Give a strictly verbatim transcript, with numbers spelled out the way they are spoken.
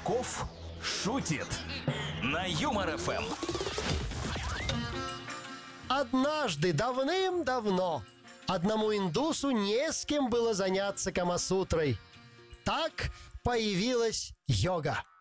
Кошков шутит на Юмор ФМ. Однажды, давным-давно, одному индусу не с кем было заняться камасутрой. Так появилась йога.